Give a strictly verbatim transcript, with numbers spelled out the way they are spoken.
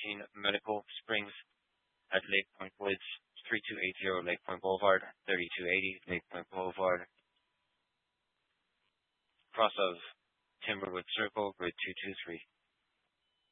thirteen Medical Springs at Lake Point Woods, three two eight zero Lake Point Boulevard, thirty-two eighty Lake Point Boulevard, cross of Timberwood Circle, grid two two three.